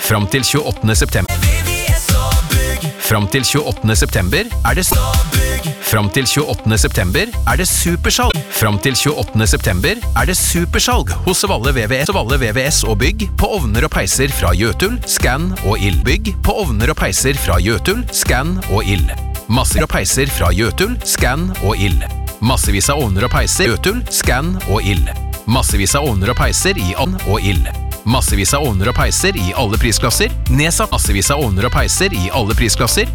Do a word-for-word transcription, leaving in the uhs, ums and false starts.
Fram til tjueåttende september. Fram til tjueåttende september er det Fram til tjueåttende september er det supersalg. Fram til tjueåttende september er det supersalg hos Valle V V S, Valle V V S og Bygg på ovner og peiser fra Jøtul, Scan og Ild. Bygg på ovner og peiser fra Jøtul, Scan og Ild. Masser og peiser fra Jøtul, Scan og Ild. Massevis av ovner og peiser Jøtul, Scan og Ild. Massevis av ovner og peiser i Ann og Ild. Massevis av ovner og peiser i alle prisklasser. Nedsatt massevis av ovner og peiser i alle prisklasser.